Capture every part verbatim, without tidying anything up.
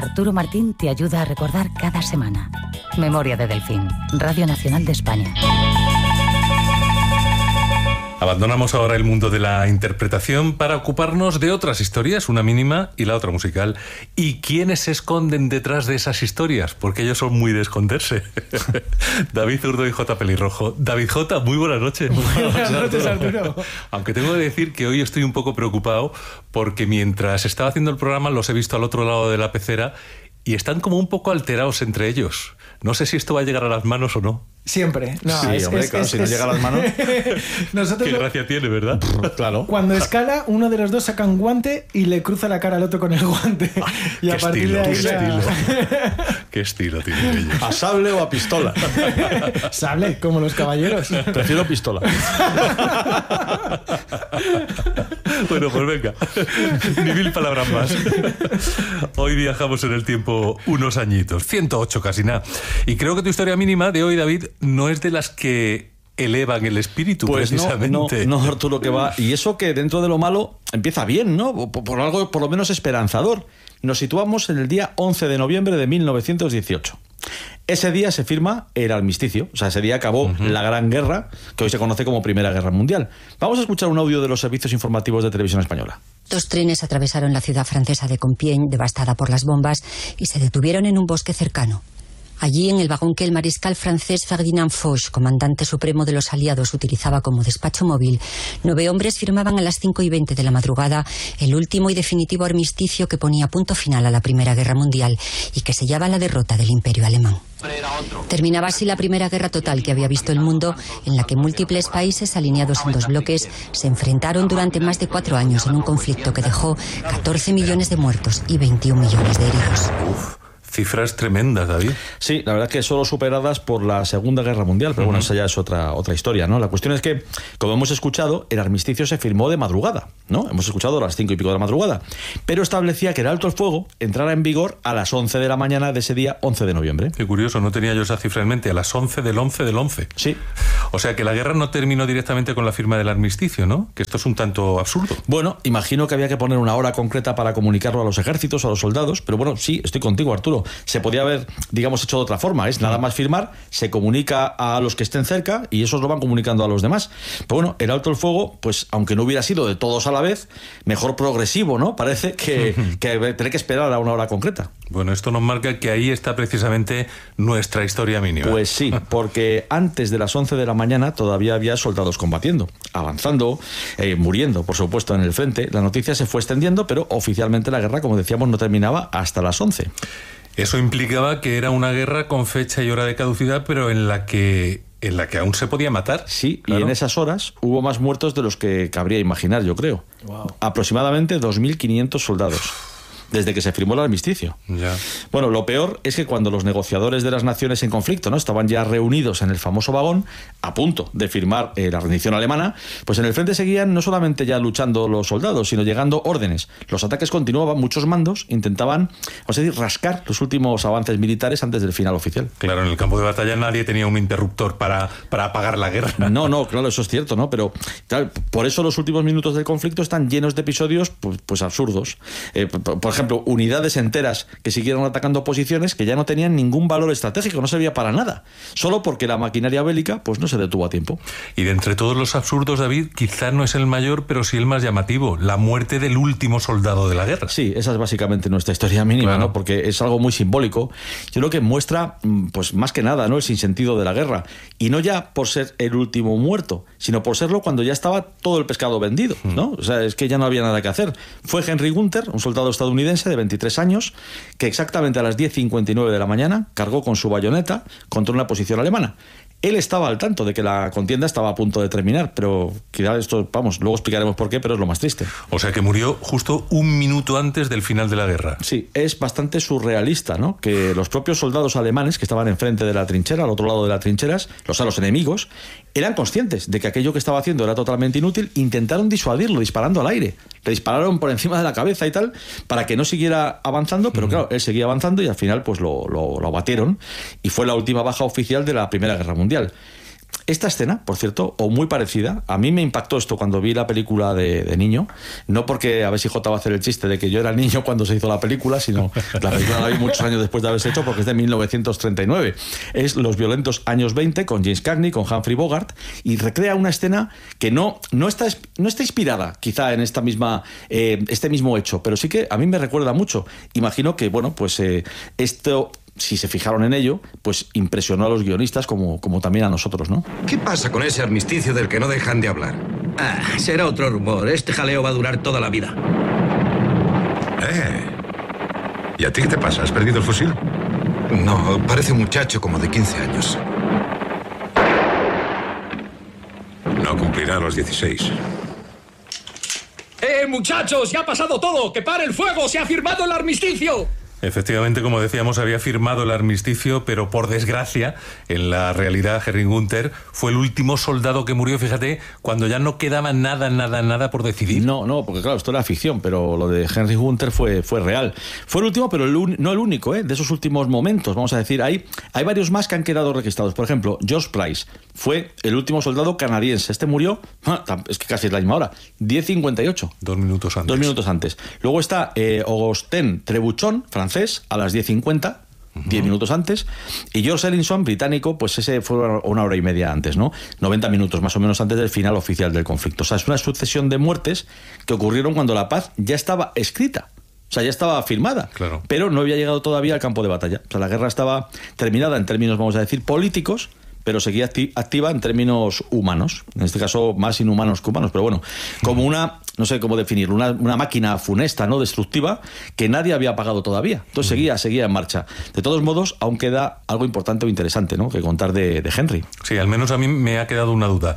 Arturo Martín te ayuda a recordar cada semana. Memoria de Delfín, Radio Nacional de España. Abandonamos ahora el mundo de la interpretación para ocuparnos de otras historias, una mínima y la otra musical. ¿Y quiénes se esconden detrás de esas historias? Porque ellos son muy de esconderse. David Zurdo y J. Pelirrojo. David J., muy buenas noches. Muy buenas noches, Arturo. Aunque tengo que decir que hoy estoy un poco preocupado porque mientras estaba haciendo el programa los he visto al otro lado de la pecera y están como un poco alterados entre ellos. No sé si esto va a llegar a las manos o no. Siempre. No, sí, es, hombre, es, claro, es, si no es... llega a las manos... Nosotros Qué lo... gracia tiene, ¿verdad? Claro. Cuando escala, uno de los dos saca un guante y le cruza la cara al otro con el guante. Y qué a partir estilo, de ahí qué ya... estilo. Qué estilo tienen ellos. ¿A sable o a pistola? Sable, como los caballeros. Prefiero pistola. Bueno, pues venga, ni mil palabras más. Hoy viajamos en el tiempo unos añitos, ciento ocho casi nada. Y creo que tu historia mínima de hoy, David, no es de las que elevan el espíritu, pues precisamente. No, no, no, Arturo, que va. Y eso que dentro de lo malo empieza bien, ¿no? Por, por algo por lo menos esperanzador. Nos situamos en el día once de noviembre de mil novecientos dieciocho. Ese día se firma el armisticio, o sea, ese día acabó uh-huh. la Gran Guerra, que hoy se conoce como Primera Guerra Mundial. Vamos a escuchar un audio de los servicios informativos de Televisión Española. Dos trenes atravesaron la ciudad francesa de Compiègne, devastada por las bombas, y se detuvieron en un bosque cercano. Allí, en el vagón que el mariscal francés Ferdinand Foch, comandante supremo de los aliados, utilizaba como despacho móvil, nueve hombres firmaban a las cinco y veinte de la madrugada el último y definitivo armisticio que ponía punto final a la Primera Guerra Mundial y que sellaba la derrota del Imperio alemán. Terminaba así la primera guerra total que había visto el mundo, en la que múltiples países alineados en dos bloques se enfrentaron durante más de cuatro años en un conflicto que dejó catorce millones de muertos y veintiún millones de heridos. Uf. Cifras tremendas, David. Sí, la verdad que solo superadas por la Segunda Guerra Mundial, pero uh-huh. bueno, esa ya es otra, otra historia, ¿no? La cuestión es que, como hemos escuchado, el armisticio se firmó de madrugada, ¿no? Hemos escuchado a las cinco y pico de la madrugada, pero establecía que el alto el fuego entrara en vigor a las once de la mañana de ese día once de noviembre. Qué curioso, no tenía yo esa cifra en mente, a las once del once del once. Sí. O sea que la guerra no terminó directamente con la firma del armisticio, ¿no? Que esto es un tanto absurdo. Bueno, imagino que había que poner una hora concreta para comunicarlo a los ejércitos, a los soldados, pero bueno, sí, estoy contigo, Arturo. Se podía haber, digamos, hecho de otra forma. Es nada más firmar, se comunica a los que estén cerca y esos lo van comunicando a los demás. Pero bueno, el alto el fuego, pues aunque no hubiera sido de todos a la vez, mejor progresivo, ¿no? Parece que, que tener que esperar a una hora concreta. Bueno, esto nos marca que ahí está precisamente nuestra historia mínima. Pues sí, porque antes de las once de la mañana todavía había soldados combatiendo, avanzando, eh, muriendo, por supuesto, en el frente. La noticia se fue extendiendo, pero oficialmente la guerra, como decíamos, no terminaba hasta las once. Eso implicaba que era una guerra con fecha y hora de caducidad, pero en la que, en la que aún se podía matar. Sí, claro. Y en esas horas hubo más muertos de los que cabría imaginar, yo creo. Wow. Aproximadamente dos mil quinientos soldados. Desde que se firmó el armisticio. Ya. Bueno, lo peor es que cuando los negociadores de las naciones en conflicto, ¿no?, estaban ya reunidos en el famoso vagón, a punto de firmar eh, la rendición alemana, pues en el frente seguían no solamente ya luchando los soldados, sino llegando órdenes. Los ataques continuaban, muchos mandos intentaban, vamos a decir, rascar los últimos avances militares antes del final oficial. Claro, en el campo de batalla nadie tenía un interruptor para, para apagar la guerra. No, no, claro, eso es cierto, ¿no? Pero tal, por eso los últimos minutos del conflicto están llenos de episodios pues, pues absurdos. Eh, por, por ejemplo, ejemplo, unidades enteras que siguieron atacando posiciones que ya no tenían ningún valor estratégico, no servía para nada, solo porque la maquinaria bélica pues no se detuvo a tiempo. Y de entre todos los absurdos, David, quizá no es el mayor, pero sí el más llamativo, la muerte del último soldado de la guerra. Sí, esa es básicamente nuestra historia mínima, claro, ¿no? Porque es algo muy simbólico. Yo creo que muestra, pues más que nada, ¿no?, el sinsentido de la guerra. Y no ya por ser el último muerto, sino por serlo cuando ya estaba todo el pescado vendido, ¿no? O sea, es que ya no había nada que hacer. Fue Henry Gunther, un soldado estadounidense de veintitrés años, que exactamente a las diez cincuenta y nueve de la mañana cargó con su bayoneta contra una posición alemana. Él estaba al tanto de que la contienda estaba a punto de terminar, pero quizá esto, vamos, luego explicaremos por qué, pero es lo más triste. O sea que murió justo un minuto antes del final de la guerra. Sí, es bastante surrealista, ¿no?, que los propios soldados alemanes que estaban enfrente de la trinchera, al otro lado de las trincheras, los, los enemigos, eran conscientes de que aquello que estaba haciendo era totalmente inútil, intentaron disuadirlo disparando al aire. Le dispararon por encima de la cabeza y tal, para que no siguiera avanzando, pero claro, él seguía avanzando y al final pues lo, lo, lo abatieron y fue la última baja oficial de la Primera Guerra Mundial. Esta escena, por cierto, o muy parecida, a mí me impactó esto cuando vi la película de, de niño, no porque a ver si J va a hacer el chiste de que yo era niño cuando se hizo la película, sino la película la vi muchos años después de haberse hecho, porque es de mil novecientos treinta y nueve. Es Los violentos años veinte, con James Cagney, con Humphrey Bogart, y recrea una escena que no, no, está, no está inspirada quizá en esta misma, eh, este mismo hecho, pero sí que a mí me recuerda mucho. Imagino que, bueno, pues eh, esto... si se fijaron en ello, pues impresionó a los guionistas como, como también a nosotros, ¿no? ¿Qué pasa con ese armisticio del que no dejan de hablar? Ah, será otro rumor. Este jaleo va a durar toda la vida. Eh. ¿Y a ti qué te pasa? ¿Has perdido el fusil? No, parece un muchacho como de quince años. No cumplirá los dieciséis. ¡Eh, muchachos! ¡Ya ha pasado todo! ¡Que pare el fuego! ¡Se ha firmado el armisticio! Efectivamente, como decíamos, había firmado el armisticio, pero por desgracia, en la realidad, Henry Gunther fue el último soldado que murió, fíjate, cuando ya no quedaba nada, nada, nada por decidir. No, no, porque claro, esto era ficción, pero lo de Henry Gunther fue, fue real. Fue el último, pero el un, no el único, ¿eh? De esos últimos momentos, vamos a decir. Hay, hay varios más que han quedado registrados. Por ejemplo, George Price fue el último soldado canadiense. Este murió, es que casi es la misma hora, diez cincuenta y ocho. Dos minutos antes. Dos minutos antes. Luego está eh, Augustin Trebuchon, francés, a las diez cincuenta, diez uh-huh. minutos antes, y George Ellison, británico, pues ese fue una hora y media antes, ¿no? noventa minutos más o menos antes del final oficial del conflicto. O sea, es una sucesión de muertes que ocurrieron cuando la paz ya estaba escrita. O sea, ya estaba firmada, claro. Pero no había llegado todavía al campo de batalla. O sea, la guerra estaba terminada en términos, vamos a decir, políticos, pero seguía acti- activa en términos humanos, en este caso más inhumanos que humanos, pero bueno, como una, no sé cómo definirlo, una, una máquina funesta, ¿no?, destructiva, que nadie había apagado todavía. Entonces seguía, seguía en marcha. De todos modos, aún queda algo importante o interesante, ¿no?, que contar de, de Henry. Sí, al menos a mí me ha quedado una duda.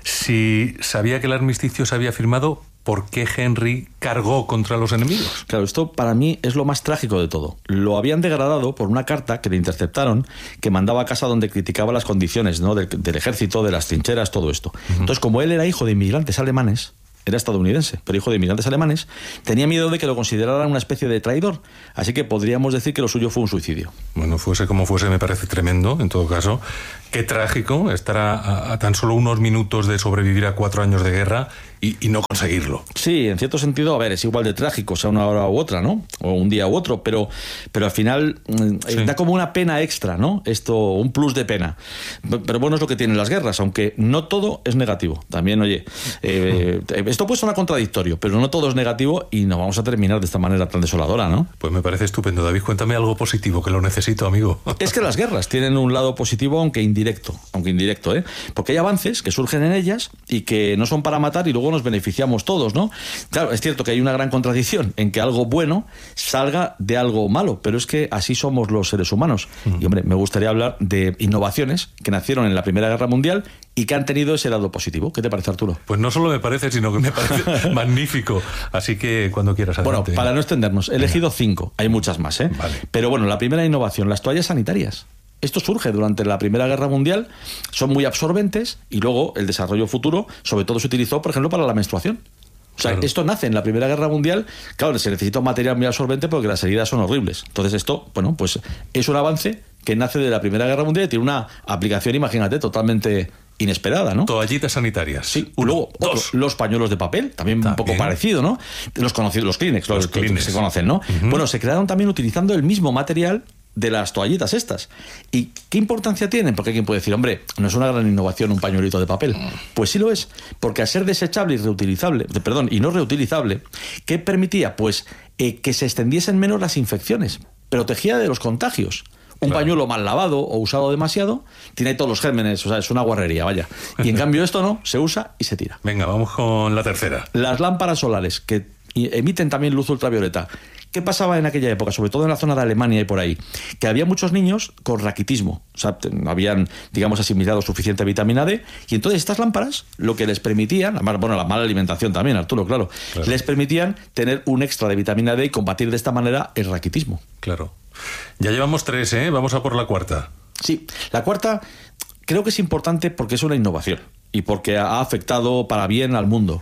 Si sabía que el armisticio se había firmado, ¿por qué Henry cargó contra los enemigos? Claro, esto para mí es lo más trágico de todo. Lo habían degradado por una carta que le interceptaron, que mandaba a casa donde criticaba las condiciones, ¿no?, del, del ejército, de las trincheras, todo esto. Uh-huh. Entonces, como él era hijo de inmigrantes alemanes, era estadounidense, pero hijo de inmigrantes alemanes, tenía miedo de que lo consideraran una especie de traidor. Así que podríamos decir que lo suyo fue un suicidio. Bueno, fuese como fuese, me parece tremendo, en todo caso. Qué trágico estar a, a, a tan solo unos minutos de sobrevivir a cuatro años de guerra y, y no conseguirlo. Sí, en cierto sentido, a ver, es igual de trágico, sea una hora u otra, ¿no? O un día u otro, pero, pero al final sí. da como una pena extra, ¿no? Esto, un plus de pena. Pero bueno, es lo que tienen las guerras, aunque no todo es negativo. También, oye, eh, esto puede sonar contradictorio, pero no todo es negativo y no vamos a terminar de esta manera tan desoladora, ¿no? Pues me parece estupendo, David. Cuéntame algo positivo, que lo necesito, amigo. Es que las guerras tienen un lado positivo, aunque indirecto, aunque indirecto, ¿eh? Porque hay avances que surgen en ellas y que no son para matar y luego nos beneficiamos todos, ¿no? Claro, es cierto que hay una gran contradicción en que algo bueno salga de algo malo, pero es que así somos los seres humanos. Mm. Y hombre, me gustaría hablar de innovaciones que nacieron en la Primera Guerra Mundial y que han tenido ese lado positivo. ¿Qué te parece, Arturo? Pues no solo me parece, sino que me parece magnífico. Así que cuando quieras, adelante. Bueno, para no extendernos, he elegido cinco. Hay muchas más, ¿eh? Vale. Pero bueno, la primera innovación, las toallas sanitarias. Esto surge durante la Primera Guerra Mundial, son muy absorbentes y luego el desarrollo futuro, sobre todo se utilizó, por ejemplo, para la menstruación. O sea, claro. Esto nace en la Primera Guerra Mundial, claro, se necesita un material muy absorbente porque las heridas son horribles. Entonces esto, bueno, pues es un avance que nace de la Primera Guerra Mundial y tiene una aplicación, imagínate, totalmente inesperada, ¿no? Toallitas sanitarias. Sí. Uno, luego, otro, dos. Los pañuelos de papel, también, también un poco parecido, ¿no? Los conocidos, los Kleenex, los, los Kleenex que se conocen, ¿no? Uh-huh. Bueno, se crearon también utilizando el mismo material de las toallitas estas. ¿Y qué importancia tienen? Porque alguien puede decir, hombre, no es una gran innovación un pañuelito de papel. Pues sí lo es, porque al ser desechable y reutilizable, perdón, y no reutilizable, ¿qué permitía? Pues eh, que se extendiesen menos las infecciones, protegía de los contagios. Un claro. pañuelo mal lavado o usado demasiado tiene todos los gérmenes, o sea, es una guarrería, vaya. Y en cambio esto no, se usa y se tira. Venga, vamos con la tercera. Las lámparas solares, que emiten también luz ultravioleta. ¿Qué pasaba en aquella época, sobre todo en la zona de Alemania y por ahí? Que había muchos niños con raquitismo, o sea, no habían, digamos, asimilado suficiente vitamina D, y entonces estas lámparas lo que les permitían, bueno, la mala alimentación también, Arturo, claro, claro, les permitían tener un extra de vitamina D y combatir de esta manera el raquitismo. Claro. Ya llevamos tres, ¿eh? Vamos a por la cuarta. Sí, la cuarta creo que es importante porque es una innovación y porque ha afectado para bien al mundo.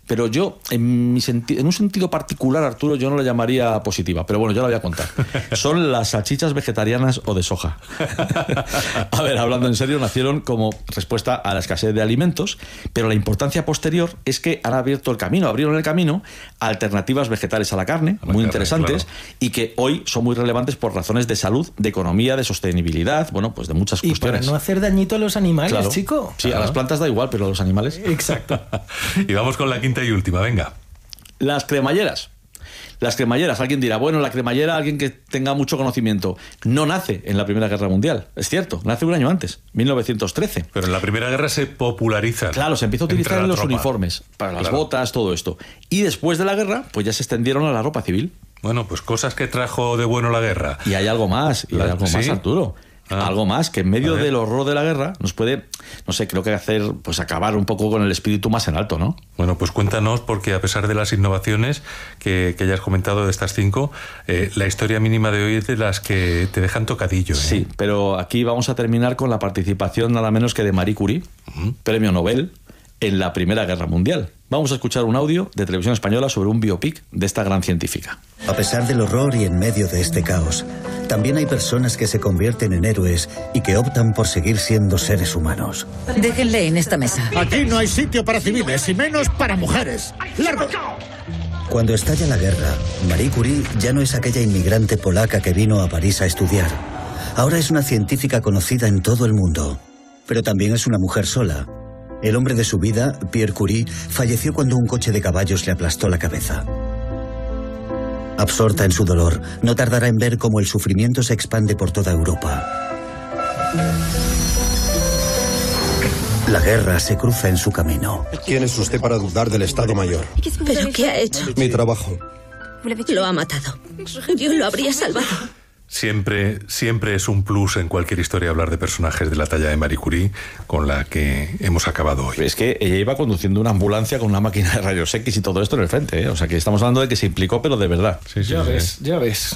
pero yo, en, mi senti- en un sentido particular, Arturo, yo no la llamaría positiva, pero bueno, yo la voy a contar. Son las salchichas vegetarianas o de soja. A ver, hablando en serio, nacieron como respuesta a la escasez de alimentos, pero la importancia posterior es que han abierto el camino, abrieron el camino a alternativas vegetales a la carne, a la muy carne, interesantes, claro. Y que hoy son muy relevantes por razones de salud, de economía, de sostenibilidad, bueno, pues de muchas y cuestiones. Y para no hacer dañito a los animales, claro. chico. Sí, claro. A las plantas da igual, pero a los animales... Exacto. Y vamos con la quinta y última, venga. Las cremalleras. Las cremalleras, alguien dirá, bueno, la cremallera, alguien que tenga mucho conocimiento, no nace en la Primera Guerra Mundial. Es cierto, nace un año antes, mil novecientos trece. Pero en la Primera Guerra se populariza. Claro, se empieza a utilizar en los tropa. uniformes, para las claro. botas, todo esto. Y después de la guerra, pues ya se extendieron a la ropa civil. Bueno, pues cosas que trajo de bueno la guerra. Y hay algo más, y la, hay algo ¿sí? más, Arturo. Ah, algo más que en medio del horror de la guerra nos puede, no sé, creo que hacer, pues acabar un poco con el espíritu más en alto, ¿no? Bueno, pues cuéntanos, porque a pesar de las innovaciones que, que ya has comentado de estas cinco, eh, la historia mínima de hoy es de las que te dejan tocadillo, ¿eh? Sí, pero aquí vamos a terminar con la participación nada menos que de Marie Curie, uh-huh. premio Nobel en la Primera Guerra Mundial. Vamos a escuchar un audio de Televisión Española sobre un biopic de esta gran científica. A pesar del horror y en medio de este caos, también hay personas que se convierten en héroes y que optan por seguir siendo seres humanos. Déjenle en esta mesa. Aquí no hay sitio para civiles y menos para mujeres. ¡Largo! Cuando estalla la guerra, Marie Curie ya no es aquella inmigrante polaca que vino a París a estudiar. Ahora es una científica conocida en todo el mundo. Pero también es una mujer sola. El hombre de su vida, Pierre Curie, falleció cuando un coche de caballos le aplastó la cabeza. Absorta en su dolor, no tardará en ver cómo el sufrimiento se expande por toda Europa. La guerra se cruza en su camino. ¿Quién es usted para dudar del Estado Mayor? ¿Pero qué ha hecho? Mi trabajo. Lo ha matado. Yo lo habría salvado. Siempre, siempre es un plus en cualquier historia hablar de personajes de la talla de Marie Curie, con la que hemos acabado hoy. Es que ella iba conduciendo una ambulancia con una máquina de rayos X y todo esto en el frente, ¿eh? O sea que estamos hablando de que se implicó, pero de verdad. Sí, sí, ya sí. ves, ya ves.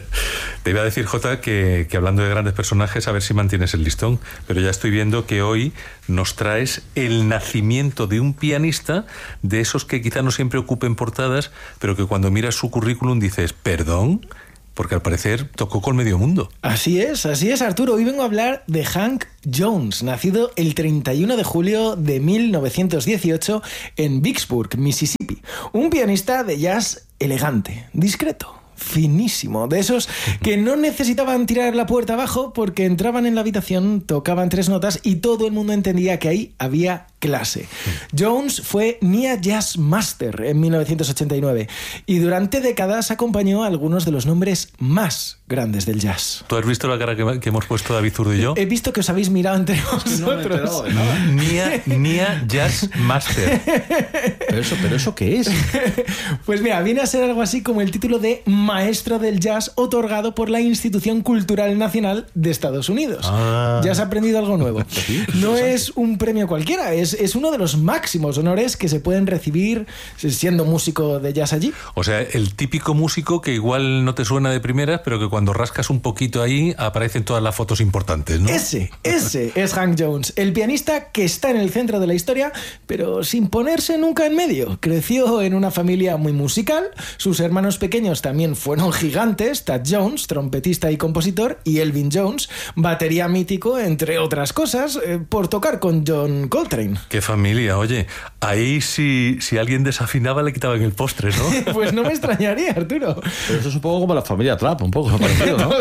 Te iba a decir, Jota, que, que hablando de grandes personajes, a ver si mantienes el listón, pero ya estoy viendo que hoy nos traes el nacimiento de un pianista, de esos que quizá no siempre ocupen portadas, pero que cuando miras su currículum dices, ¿perdón? Porque al parecer tocó con medio mundo. Así es, así es, Arturo. Hoy vengo a hablar de Hank Jones, nacido el treinta y uno de julio de mil novecientos dieciocho en Vicksburg, Mississippi. Un pianista de jazz elegante, discreto, finísimo, de esos que no necesitaban tirar la puerta abajo porque entraban en la habitación, tocaban tres notas y todo el mundo entendía que ahí había clase. Jones fue N I A Jazz Master en mil novecientos ochenta y nueve y durante décadas acompañó a algunos de los nombres más grandes del jazz. ¿Tú has visto la cara que, que hemos puesto David Zurdo y yo? He visto que os habéis mirado entre vosotros. No me he enterado de nada. N I A, N I A Jazz Master. ¿Pero eso, ¿Pero eso qué es? Pues mira, viene a ser algo así como el título de Maestro del Jazz otorgado por la Institución Cultural Nacional de Estados Unidos. Ah. Ya has aprendido algo nuevo. ¿Sí? No es un premio cualquiera, es, es uno de los máximos honores que se pueden recibir siendo músico de jazz allí. O sea, el típico músico que igual no te suena de primeras, pero que cuando rascas un poquito ahí aparecen todas las fotos importantes, ¿no? Ese, ese es Hank Jones, el pianista que está en el centro de la historia, pero sin ponerse nunca en medio. Creció en una familia muy musical, sus hermanos pequeños también fueron gigantes, Thad Jones, trompetista y compositor, y Elvin Jones, batería mítico, entre otras cosas, eh, por tocar con John Coltrane. Qué familia, oye, ahí si, si alguien desafinaba le quitaban el postre, ¿no? Pues no me extrañaría, Arturo. Pero eso es un poco como la familia Trapp, un poco parecido, ¿no?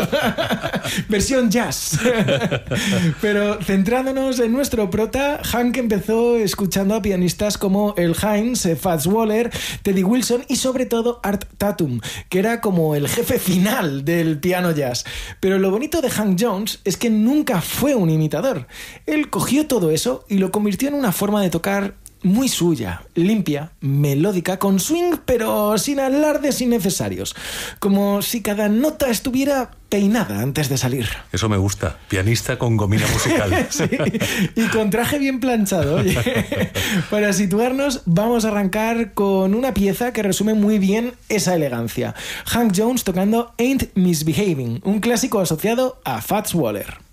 Versión jazz. Pero centrándonos en nuestro prota, Hank empezó escuchando a pianistas como El Hines, Fats Waller, Teddy Wilson y sobre todo Art Tatum, que era como el jefe final del piano jazz. Pero lo bonito de Hank Jones es que nunca fue un imitador. Él cogió todo eso y lo convirtió en una forma de tocar muy suya, limpia, melódica, con swing, pero sin alardes innecesarios. Como si cada nota estuviera peinada antes de salir. Eso me gusta. Pianista con gomina musical. Sí, y con traje bien planchado. Oye. Para situarnos, vamos a arrancar con una pieza que resume muy bien esa elegancia. Hank Jones tocando Ain't Misbehaving, un clásico asociado a Fats Waller.